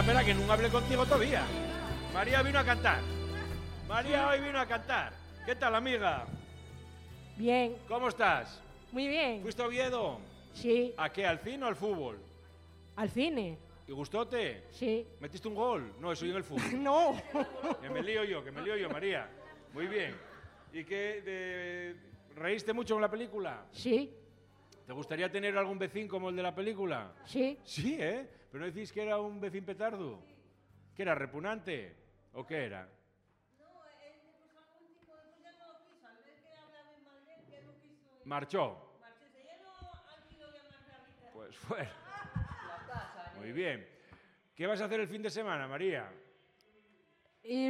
espera, que no hablé contigo todavía. María vino a cantar. María hoy vino a cantar. ¿Qué tal, amiga? Bien. ¿Cómo estás? Muy bien. ¿Fuiste a Oviedo? Sí. ¿A qué? ¿Al cine o al fútbol? ¿Al cine? ¿Y gustóte? Sí. ¿Metiste un gol? No, eso yo en el fútbol. No. Que me lío yo, María. Muy bien. ¿Y qué? ¿Reíste mucho con la película? Sí. ¿Te gustaría tener algún vecino como el de la película? Sí. Sí, ¿eh? ¿Pero no decís que era un vecino petardo? ¿Que era repugnante? ¿O qué era? Marchó. Pues fuera. Muy bien. ¿Qué vas a hacer el fin de semana, María? Y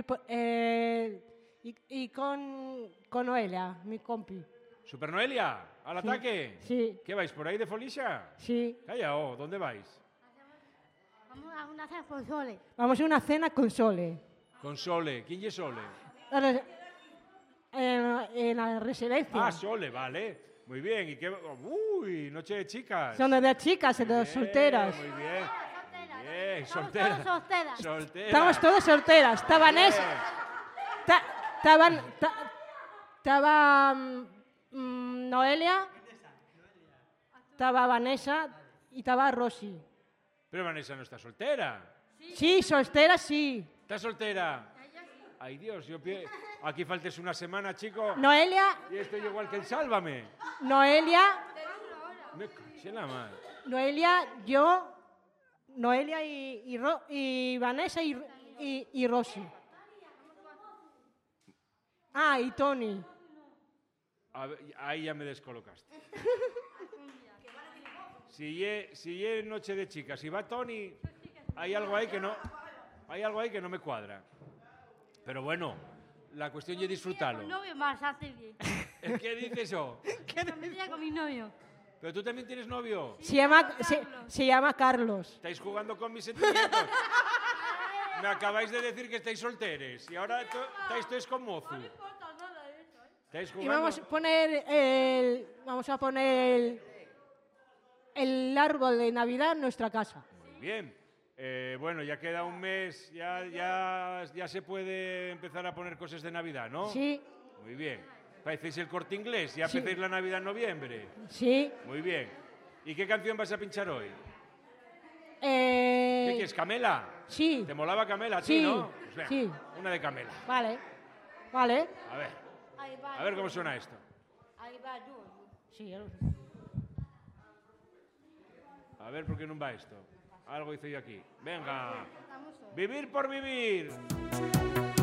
con Noelia, mi compi. ¿Super Noelia? ¿Al ataque? Sí. ¿Qué vais, por ahí de Folixa? Sí. Calla, ¿dónde vais? Vamos a una cena con Sole. Vamos a una cena con Sole. Con Sole. ¿Quién es Sole? En la residencia. Ah, Sole, vale. Muy bien. ¿Y qué? Uy, noche de chicas. Son de chicas, de solteras. Muy bien. Bien, Estamos solteras. todas solteras. Solteras. Estamos todas solteras. Está Vanessa. Estaba Noelia. Estaba Vanessa y estaba Rosy. Pero Vanessa no está soltera. Sí, soltera sí. ¿Está soltera? Ay, Dios, aquí faltes una semana, chico. Noelia, Y estoy igual que el Sálvame. Noelia, Me caché en la madre. Noelia, yo, Noelia y Vanessa y Rosy. Ah, y Tony. A ver, ahí ya me descolocaste. Si es noche de chicas, si va Tony, hay algo ahí que no me cuadra. Pero bueno, la cuestión es disfrutarlo. Con novio más hace bien. ¿Qué dices eso? Me metía con mi novio. ¿Pero tú también tienes novio? Se llama Carlos. Estáis jugando con mis sentimientos. Me acabáis de decir que estáis solteres y ahora estáis todos con mozu. ¿Estáis Y jugando? vamos a poner el árbol de Navidad en nuestra casa. Muy bien. Bueno, ya queda un mes, ya se puede empezar a poner cosas de Navidad, ¿no? Sí. Muy bien. Parecéis el Corte Inglés, ya Sí. empezáis la Navidad en noviembre. Sí. Muy bien. ¿Y qué canción vas a pinchar hoy? ¿Qué quieres, Camela? Sí. ¿Te molaba Camela a ti, Sí, no? Pues venga, sí. una de Camela. Vale. A ver cómo suena esto. Ahí va tú. Sí, A ver por qué no va esto. Algo hice yo aquí. Venga. Vivir por vivir.